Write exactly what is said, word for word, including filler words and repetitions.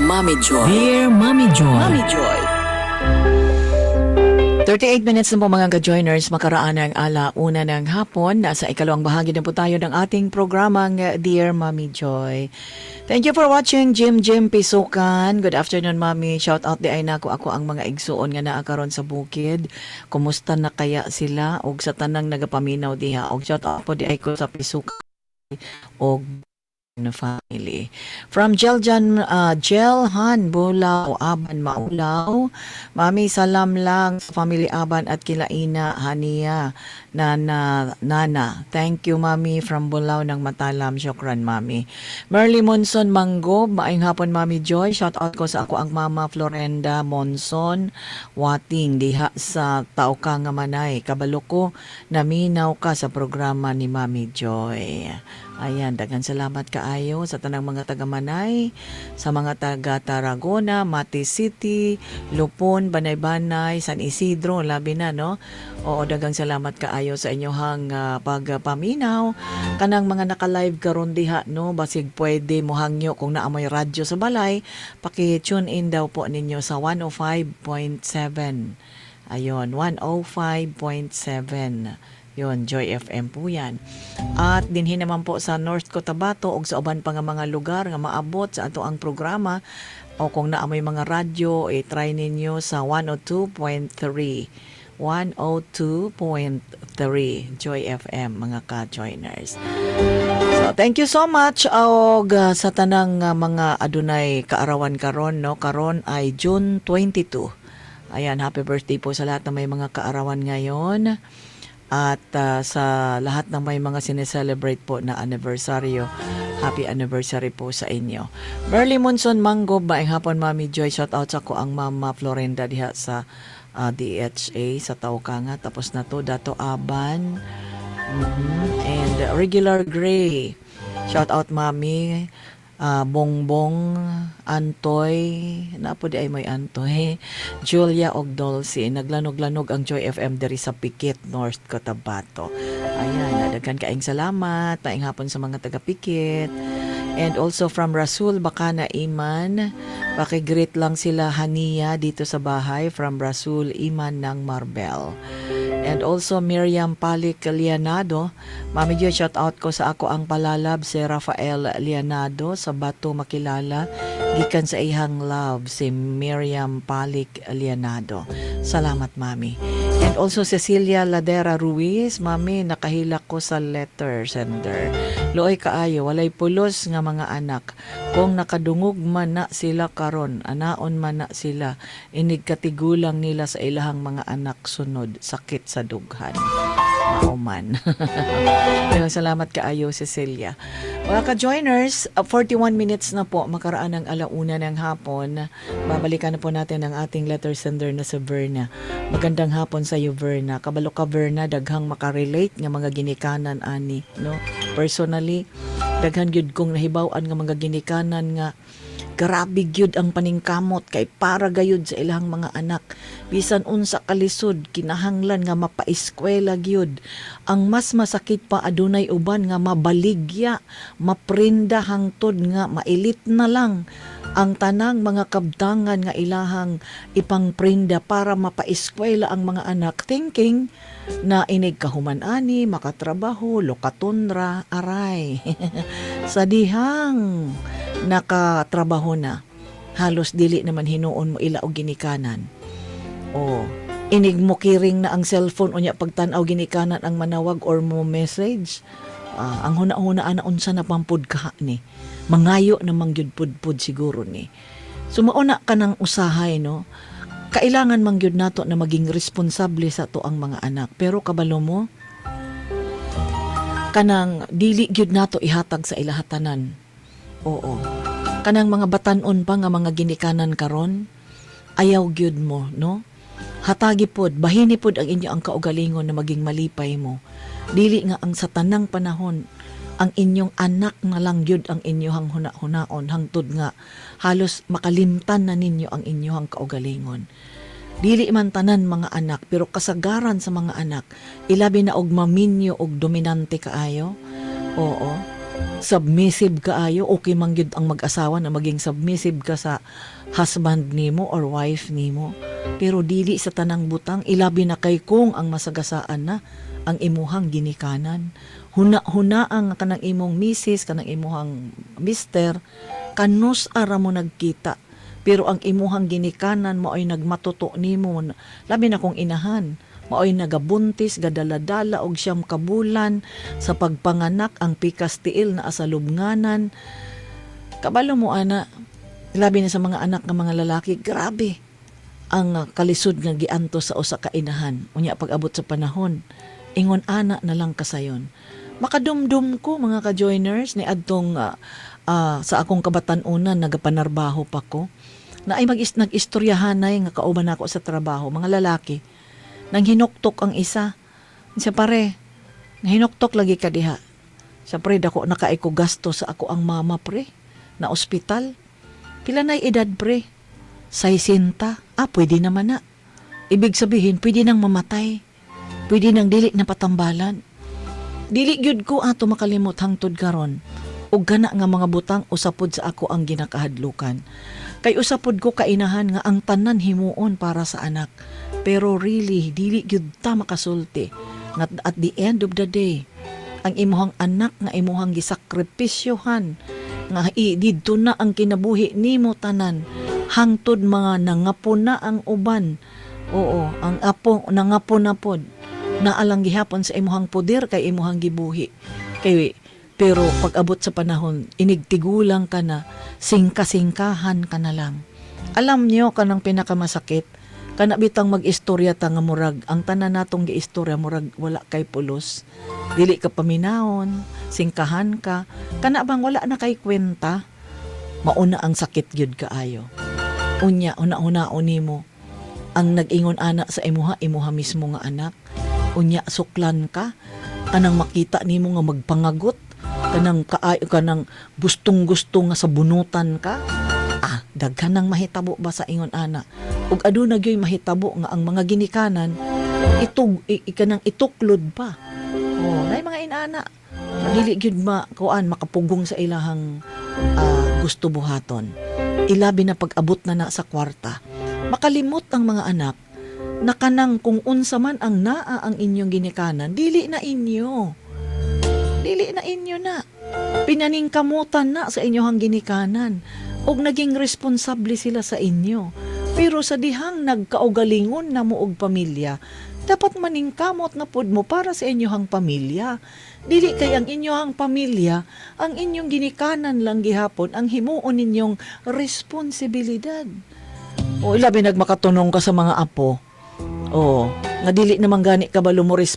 Mommy Joy. Dear Mommy Joy. Mommy Joy. thirty-eight minutes na po mga ka-joiners, makaraan ng alauna ng hapon. Nasa ikalawang bahagi na po tayo ng ating programang Dear Mommy Joy. Thank you for watching Jim Jim Pisukan. Good afternoon, Mommy. Shout out di ay nako ako ang mga igsuon nga naa karon sa bukid. Kumusta na kaya sila og sa tanang nagapaminaw diha. Og shout out po di ay ko sa Pisukan og na family. From Jeljan, uh, Jelhan Bulaw, Aban Maulaw. Mami, salam lang sa family Aban at Kilaina, Hania, Nana, Nana. Thank you, Mami, from Bulaw ng Matalam. Syokran, Mami. Merly Monson Manggob, maayong hapon, Mami Joy. Shout out ko sa ako ang Mama Florenda Monson, Wating, diha sa tao ka nga manay. Kabalo ko, naminaw ka sa programa ni Mami Joy. Ayan, daghang salamat kaayo sa tanang mga taga-Manay, sa mga taga-Tarragona, Mati City, Lupon, Banay-Banay, San Isidro, labi na, no? Oo, daghang salamat kaayo sa inyohang uh, pagpaminaw. Kanang mga naka-live karon diha, no? Basig pwede mo hangyo kung naamoy radyo sa balay, paki-tune in daw po ninyo sa one oh five point seven. Ayun, one oh five point seven. Yon, Joy F M po yan. At dinhin naman po sa North Cotabato o sa uban pa nga mga lugar nga maabot sa ato ang programa o kung naamoy mga radyo, eh, try ninyo sa one oh two point three. one oh two point three Joy F M, mga ka-joiners. So, thank you so much og uh, sa tanang uh, mga adunay kaarawan karon, no? Karon ay June twenty-two. Ayan, happy birthday po sa lahat na may mga kaarawan ngayon. At uh, sa lahat ng may mga sineselebrate po na anniversaryo, happy anniversary po sa inyo. Merly Monson Mango, baing hapon, Mami Joy. Shout out sa ko ang Mama Florenda diha sa uh, D H A sa Taukanga. Tapos na to, Dato Aban. Mm-hmm. And uh, Regular Gray. Shout out, Mami. Uh, Bongbong, Antoy, napo di ay may Antoy, Julia og Dulce. Naglanog-lanog ang Joy F M diri sa Pikit, North Cotabato. Ayan, daghan kaayong salamat, taing hapon sa mga taga-Pikit. And also from Rasul Bacana Iman, pakigreet lang sila Hania dito sa bahay from Rasul Iman ng Marbel. And also Miriam Palik Lianado, Mami Joy, shout out ko sa ako ang palalab si Rafael Lianado sa Bato Makilala, gikan sa ihang love si Miriam Palik Lianado. Salamat, Mami. And also Cecilia Ladera Ruiz, Mami, nakahilak ko sa letter sender. Looy kaayo, walay pulos nga mga anak. Kung nakadungog man na sila karon, anaon man na sila, inig katigulang nila sa ilahang mga anak sunod, sakit sa dughan. Mauman. Salamat kaayo, Cecilia. Mga ka-joiners, forty-one minutes na po, makaraan ng alauna ng hapon. Babalikan na po natin ang ating letter sender na sa Verna. Magandang hapon sa iyo, Verna. Kabalo ka, Verna, daghang makarelate nga mga ginikanan ani, no? Personally, daghan gyud kong nahibaw-an nga mga ginikanan nga grabe gyud ang paningkamot kay para gayud sa ilang mga anak. Bisan unsa kalisod kinahanglan nga mapaeskwela gyud. Ang mas masakit pa adunay uban nga mabaligya, maprinda hangtod nga mailit na lang ang tanang mga kabtangan nga ilahang ipangprinda para mapaeskwela ang mga anak, thinking na inig kahuman ani, makatrabaho, lokatonra, aray. Sa dihang nakatrabaho na, halos dili naman hinuon mo ila og ginikanan. O, inig mo kiring na ang cellphone unya pagtanaw ginikanan ang manawag or mo message. Uh, ang huna-hunaan na unsa na pampud ka ni. Mangayo na mangyud pud-pud siguro ni. Sumauna ka ng usahay, no? Kailangan mangyud nato na maging responsable sa to ang mga anak. Pero kabalo mo, kanang dili gyud nato ihatag sa ilahatanan. Oo. Kanang mga batanon pa nga mga ginikanan karon, ayaw gyud mo, no? Hatagi pod, bahini pod ang inyo ang kaugalingon na maging malipay mo. Dili nga ang sa tanang panahon, ang inyong anak na lang gyud ang inyohang huna-hunaon hangtod nga halos makalimtan na ninyo ang inyohang kaugalingon. Dili man tanan mga anak, pero kasagaran sa mga anak, ilabi na og maminyo og dominante kaayo. Oo. submissive kaayo, okay man gyud ang mag-asawa na maging submissive ka sa husband nimo or wife nimo. Pero dili sa tanang butang, ilabi na kay kung ang masagasaan na ang imuhang ginikanan. Huna-huna ang kanang imong misis, kanang imuhang mister, kanus ara mo nagkita. Pero ang imuhang ginikanan mo ay nagmatuto nimo, labi na kung inahan, maoy nagabuntis, gadaladala og siyam kabulan sa pagpanganak ang pikas tiil na asalubnganan. Kabalo mo ana, labi na sa mga anak ng mga lalaki, grabe ang uh, kalisod nga gianto sa usa ka inahan. Unya pag-abot sa panahon, ingon ana na lang kasayon. Makadumdum ko mga ka-joiners ni adtong uh, uh, sa akong kabatan-unan nagapanarbaho pa ko. Na ay mag-is nag-istoryahanay nga kauban ako sa trabaho, mga lalaki. Nang hinuktok ang isa. Siya pare, hinuktok lagi ka diha. Siya pre, dako nakaiko gasto sa ako ang mama pre, na ospital. Pila na'y edad pre? Saisinta. Ah, pwede naman na. Ibig sabihin, pwede nang mamatay. Pwede nang dili na patambalan. Dili gyud ko ato makalimot hangtod karon. Ug gana nga mga butang usapod sa ako ang ginakahadlukan. Kay usapod ko kainahan nga ang tanan himuon para sa anak. Pero really, dili gyud ta makasulti nga at the end of the day, ang imuhang anak nga imuhang gisakripisyohan nga i didto na ang kinabuhi nimo tanan hangtod mga nangapo na ang uban. Oo, ang apo nangapo na pod. Naalang gihapon sa imuhang poder kay imuhang gibuhi. Kay pero pag-abot sa panahon, inigtigulang ka na, singka-singkahan ka na lang. Alam niyo kanang pinakamasakit, kana bitang mag-istorya ta nga murag, ang tanan natong giistorya murag wala kay pulos. Dili ka paminahon, singkahan ka, kana bang wala na kay kwenta, mauna ang sakit gyud kaayo. Unya, una-una nimo, ang nag-ingon ana sa imuha, imuha mismo nga anak. Unya, suklan ka, kanang makita nimo nga magpangagot, kanang kaayo kanang gustong-gusto nga sa bunutan ka. Ah, daghan nang mahitabo ba sa ingon ana? Ug aduna gyoy mahitabo nga ang mga ginikanan itug ikanang ituklod pa. Oh, nay mga inana. Dili gyud ma kuan makapugong sa ilahang uh, gusto buhaton. Ilabi na pag-abot na na sa kwarta. Makalimot ang mga anak na kanang kung unsa man ang naa ang inyong ginikanan, dili na inyo. Dili na inyo na. Pinaningkamutan na sa inyong ginikanan. Og naging responsable sila sa inyo. Pero sa dihang nagkaugalingon na mo og pamilya, dapat maningkamot na pod mo para sa inyong pamilya. Dili kay ang inyong pamilya, ang inyong ginikanan lang gihapon, ang himuon ninyong responsibilidad. O ilabi nagmakatunong ka sa mga apo. O, nga dili naman gani kabalo mo